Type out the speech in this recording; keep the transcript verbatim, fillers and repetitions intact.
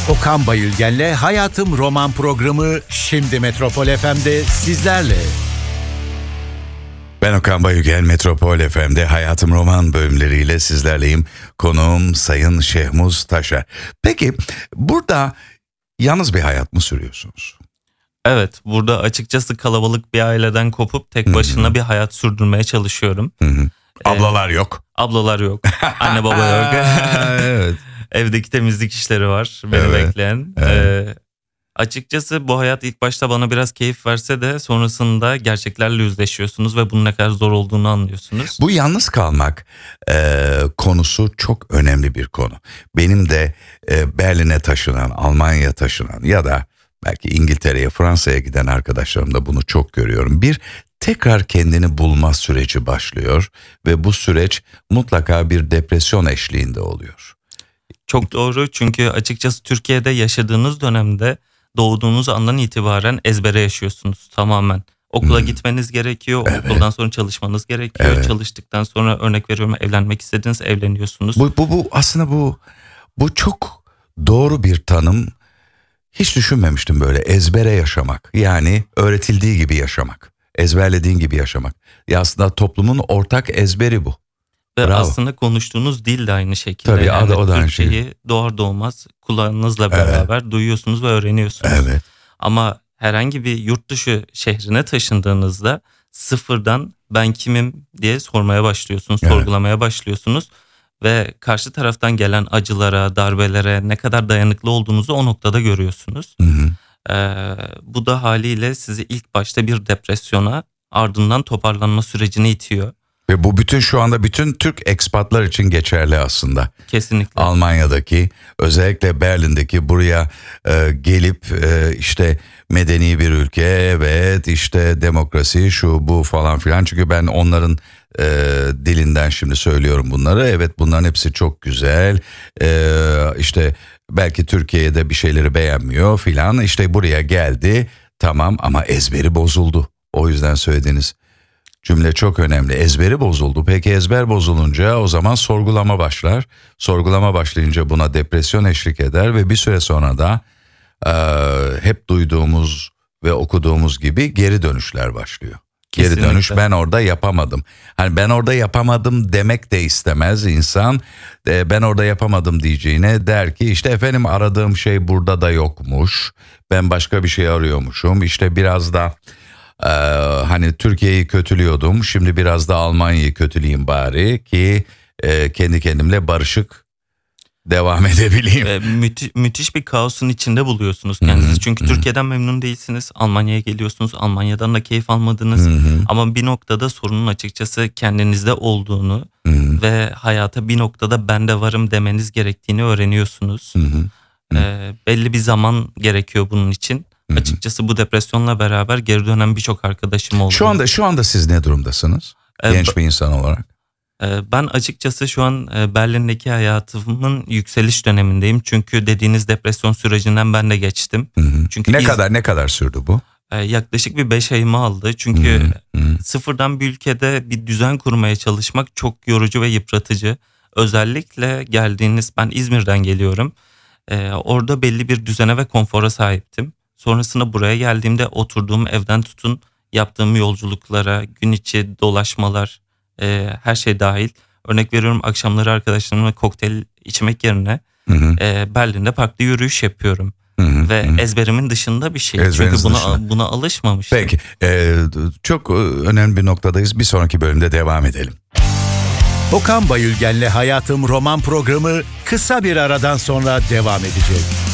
Okan Bayülgen'le Hayatım Roman programı şimdi Metropol F M'de sizlerle. Ben Okan Bayülgen, Metropol F M'de Hayatım Roman bölümleriyle sizlerleyim. Konuğum Sayın Şehmuz Taşer. Peki burada yalnız bir hayat mı sürüyorsunuz? Evet, burada açıkçası kalabalık bir aileden kopup tek başına Hı-hı. bir hayat sürdürmeye çalışıyorum. Hı-hı. Ablalar ee, yok. Ablalar yok. Anne baba yok. Evet. Evdeki temizlik işleri var beni evet. bekleyen. Evet. Ee, açıkçası bu hayat ilk başta bana biraz keyif verse de sonrasında gerçeklerle yüzleşiyorsunuz ve bunun ne kadar zor olduğunu anlıyorsunuz. Bu yalnız kalmak e, konusu çok önemli bir konu. Benim de e, Berlin'e taşınan, Almanya'ya taşınan ya da belki İngiltere'ye, Fransa'ya giden arkadaşlarımda bunu çok görüyorum. Bir tekrar kendini bulma süreci başlıyor ve bu süreç mutlaka bir depresyon eşliğinde oluyor. Çok doğru, çünkü açıkçası Türkiye'de yaşadığınız dönemde doğduğunuz andan itibaren ezbere yaşıyorsunuz tamamen. Okula hmm. gitmeniz gerekiyor, evet. okuldan sonra çalışmanız gerekiyor. Evet. Çalıştıktan sonra örnek veriyorum evlenmek istediğiniz evleniyorsunuz. Bu, bu, bu aslında bu, bu çok doğru bir tanım. Hiç düşünmemiştim böyle ezbere yaşamak, yani öğretildiği gibi yaşamak, ezberlediğin gibi yaşamak. Ya aslında toplumun ortak ezberi bu. Ve Bravo. aslında konuştuğunuz dil de aynı şekilde. Tabii yani o da aynı Türkçeyi şey. doğar doğmaz kulağınızla beraber evet. duyuyorsunuz ve öğreniyorsunuz. Evet. Ama herhangi bir yurt dışı şehrine taşındığınızda sıfırdan ben kimim diye sormaya başlıyorsunuz, evet. sorgulamaya başlıyorsunuz. Ve karşı taraftan gelen acılara, darbelere ne kadar dayanıklı olduğunuzu o noktada görüyorsunuz. Hı hı. Ee, bu da haliyle sizi ilk başta bir depresyona, ardından toparlanma sürecine itiyor. Ve bu bütün şu anda bütün Türk ekspatlar için geçerli aslında. Kesinlikle. Almanya'daki, özellikle Berlin'deki buraya e, gelip e, işte medeni bir ülke, evet işte demokrasi şu bu falan filan. Çünkü ben onların e, dilinden şimdi söylüyorum bunları. Evet, bunların hepsi çok güzel. E, işte belki Türkiye'de bir şeyleri beğenmiyor filan. İşte buraya geldi, tamam, ama ezberi bozuldu. O yüzden söylediğiniz cümle çok önemli. Ezberi bozuldu. Peki ezber bozulunca o zaman sorgulama başlar. Sorgulama başlayınca buna depresyon eşlik eder ve bir süre sonra da e, hep duyduğumuz ve okuduğumuz gibi geri dönüşler başlıyor. Kesinlikle. Geri dönüş, ben orada yapamadım. Hani ben orada yapamadım demek de istemez insan. E, ben orada yapamadım diyeceğine der ki işte efendim aradığım şey burada da yokmuş. Ben başka bir şey arıyormuşum. İşte biraz da Ee, hani Türkiye'yi kötülüyordum, şimdi biraz da Almanya'yı kötüleyeyim bari ki e, kendi kendimle barışık devam edebileyim. E, müthi- müthiş bir kaosun içinde buluyorsunuz kendinizi. Hı-hı. Çünkü Hı-hı. Türkiye'den memnun değilsiniz, Almanya'ya geliyorsunuz, Almanya'dan da keyif almadınız. Hı-hı. Ama bir noktada sorunun açıkçası kendinizde olduğunu Hı-hı. ve hayata bir noktada ben de varım demeniz gerektiğini öğreniyorsunuz. E, belli bir zaman gerekiyor bunun için. Hı-hı. Açıkçası bu depresyonla beraber geri dönen birçok arkadaşım oldu. Şu anda şu anda siz ne durumdasınız? Ee, Genç bir insan olarak. E, ben açıkçası şu an e, Berlin'deki hayatımın yükseliş dönemindeyim. Çünkü dediğiniz depresyon sürecinden ben de geçtim. Hı-hı. Çünkü ne iz... kadar ne kadar sürdü bu? E, yaklaşık bir beş ayımı aldı. Çünkü Hı-hı. sıfırdan bir ülkede bir düzen kurmaya çalışmak çok yorucu ve yıpratıcı. Özellikle geldiğiniz, ben İzmir'den geliyorum. E, orada belli bir düzene ve konfora sahiptim. Sonrasında buraya geldiğimde oturduğum evden tutun yaptığım yolculuklara, gün içi dolaşmalar, e, her şey dahil. Örnek veriyorum, akşamları arkadaşlarımla kokteyl içmek yerine hı hı. E, Berlin'de parkta yürüyüş yapıyorum. Hı hı, ve hı. ezberimin dışında bir şey. Ezberiniz Çünkü buna, buna alışmamıştım. Peki e, çok önemli bir noktadayız. Bir sonraki bölümde devam edelim. Okan Bayülgen'le Hayatım Roman programı kısa bir aradan sonra devam edecek.